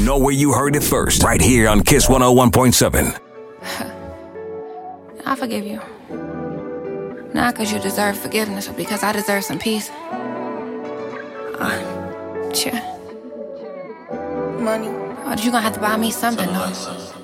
know where you heard it first. Right here on Kiss 101.7. I forgive you. Not because you deserve forgiveness, but because I deserve some peace. Sure. Money. Oh, you gonna have to buy me something, though.